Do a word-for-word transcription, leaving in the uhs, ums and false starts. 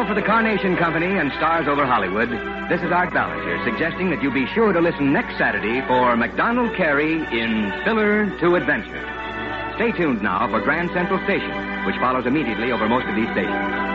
Now, for the Carnation Company and Stars Over Hollywood, this is Art Ballinger suggesting that you be sure to listen next Saturday for MacDonald Carey in Spiller to Adventure. Stay tuned now for Grand Central Station, which follows immediately over most of these stations.